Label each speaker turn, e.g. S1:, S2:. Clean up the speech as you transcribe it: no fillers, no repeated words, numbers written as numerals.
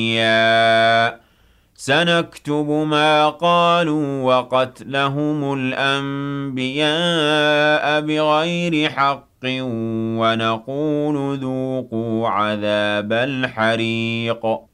S1: سنكتب ما قالوا وقتلهم الأنبياء بغير حق ونقول ذوقوا عذاب الحريق